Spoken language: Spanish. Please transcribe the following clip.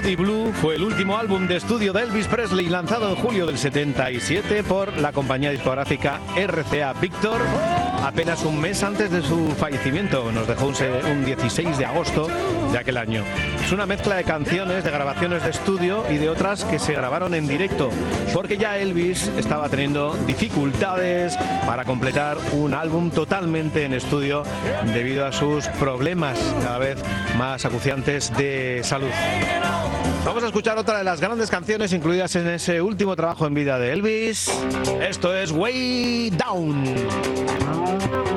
Moody Blue fue el último álbum de estudio de Elvis Presley, lanzado en julio del 77 por la compañía discográfica RCA Victor, apenas un mes antes de su fallecimiento. Nos dejó un 16 de agosto de aquel año. Es una mezcla de canciones, de grabaciones de estudio y de otras que se grabaron en directo, porque ya Elvis estaba teniendo dificultades para completar un álbum totalmente en estudio debido a sus problemas cada vez más acuciantes de salud. Vamos a escuchar otra de las grandes canciones incluidas en ese último trabajo en vida de Elvis. Esto es Way Down.